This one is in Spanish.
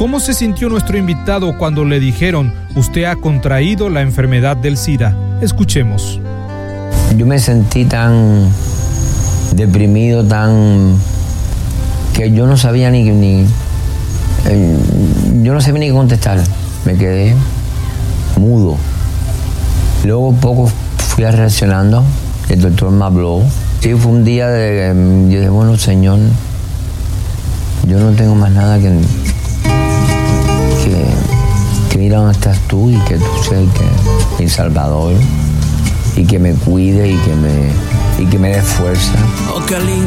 ¿Cómo se sintió nuestro invitado cuando le dijeron, usted ha contraído la enfermedad del SIDA? Escuchemos. Yo me sentí tan deprimido, que yo no sabía ni contestar. Me quedé mudo. Luego poco fui reaccionando. El doctor me habló. Sí, fue un día yo dije, bueno, Señor, yo no tengo más nada que mira dónde estás tú y que tú seas mi Salvador y que me cuide y que me dé fuerza.